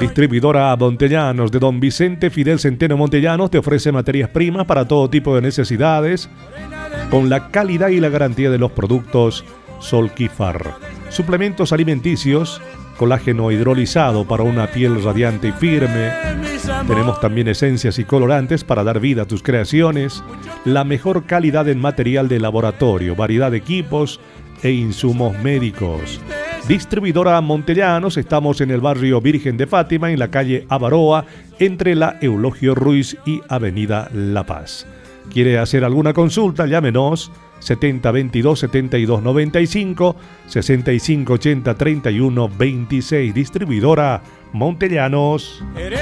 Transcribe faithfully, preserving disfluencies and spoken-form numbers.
Distribuidora Montellanos de Don Vicente Fidel Centeno Montellanos te ofrece materias primas para todo tipo de necesidades con la calidad y la garantía de los productos Solquifar. Suplementos alimenticios, colágeno hidrolizado para una piel radiante y firme. Tenemos también esencias y colorantes para dar vida a tus creaciones. La mejor calidad en material de laboratorio, variedad de equipos e insumos médicos. Distribuidora Montellanos, estamos en el barrio Virgen de Fátima, en la calle Avaroa, entre la Eulogio Ruiz y Avenida La Paz. ¿Quiere hacer alguna consulta? Llámenos setenta veintidós setenta y dos noventa y cinco, sesenta y cinco ochenta treinta y uno veintiséis. Distribuidora Montellanos.